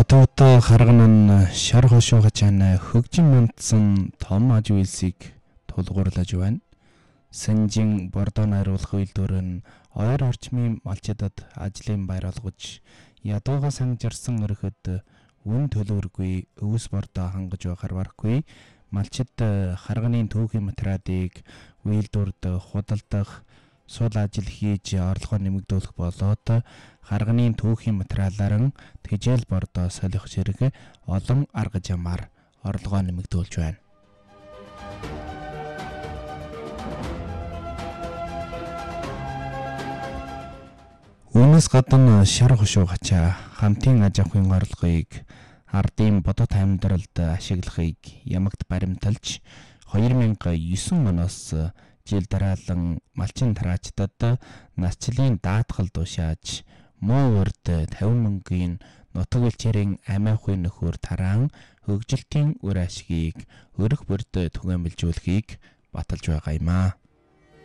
Хотод харган шар хошоо хачаана хөгжин мандсан том аж үйлсийг тулгуурлаж байна. Санжин бордоо найруулах үйлдвэр нь ойр орчмын малчидад ажлын байр олгож ядууга сангжирсан өрхөд үн төлөөргүй өвс бордоо хангаж байхаар барахгүй малчид харганы түүхийн материалыг үйлдвэрд худалдах сул ажил хийж орлогоо нэмэгдүүлэх болоод харганы түүхийн материалаар тэжээл бордоо солих зэрэг олон арга замаар орлогоо нэмэгдүүлж байна. Үүнээс гадна шар хошуу хачаа хамтын аж ахуйн орлогыг ардын бодит амьдралд ашиглахыг ямагт баримталж 2009 оноос жил дараалан малчин тараачдад насчлалын даатгал душааж муу урд 50 мөнгөний нутаг элчээрийн амиа хуй нөхөр тараан хөгжилтийн үр ашгийг өрх бүрд түгээмэлжүүлэхийг баталж байгаа юм аа.